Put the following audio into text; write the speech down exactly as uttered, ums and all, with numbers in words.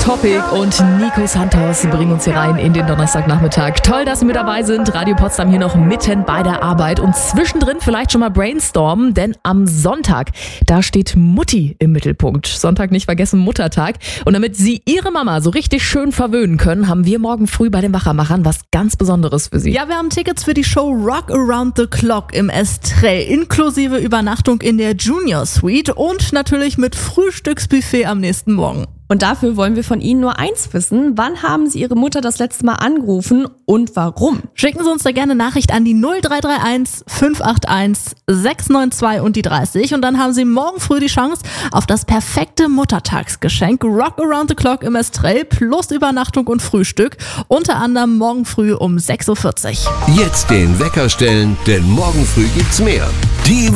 Topic und Nico Santos bringen uns hier rein in den Donnerstagnachmittag. Toll, dass Sie mit dabei sind. Radio Potsdam hier noch mitten bei der Arbeit und zwischendrin vielleicht schon mal brainstormen, denn am Sonntag, da steht Mutti im Mittelpunkt. Sonntag nicht vergessen, Muttertag. Und damit Sie Ihre Mama so richtig schön verwöhnen können, haben wir morgen früh bei den Wachermachern was ganz Besonderes für Sie. Ja, wir haben Tickets für die Show Rock Around the Clock im Estrell, inklusive Übernachtung in der Junior Suite und natürlich mit Frühstücksbuffet am nächsten Morgen. Und dafür wollen wir von Ihnen nur eins wissen. Wann haben Sie Ihre Mutter das letzte Mal angerufen und warum? Schicken Sie uns da gerne Nachricht an die null drei drei eins fünf acht eins sechs neun zwei und die dreißig. Und dann haben Sie morgen früh die Chance auf das perfekte Muttertagsgeschenk Rock Around the Clock im Estrell plus Übernachtung und Frühstück. Unter anderem morgen früh um sechs Uhr vierzig. Jetzt den Wecker stellen, denn morgen früh gibt's mehr. Die